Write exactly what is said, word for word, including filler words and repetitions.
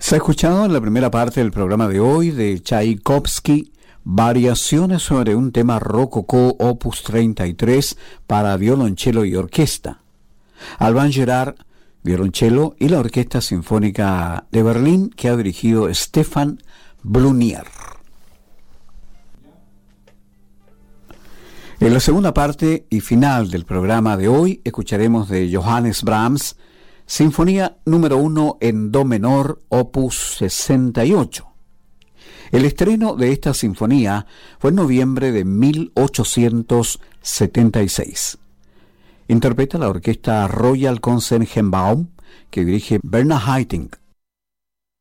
Se ha escuchado en la primera parte del programa de hoy de Tchaikovsky variaciones sobre un tema rococó opus treinta y tres para violonchelo y orquesta. Alban Gerard, violonchelo, y la Orquesta Sinfónica de Berlín, que ha dirigido Stefan Blunier. En la segunda parte y final del programa de hoy escucharemos de Johannes Brahms, Sinfonía número uno en Do menor, opus sesenta y ocho. El estreno de esta sinfonía fue en noviembre de mil ochocientos setenta y seis. Interpreta la orquesta Royal Concertgebouw, que dirige Bernhard Haitink.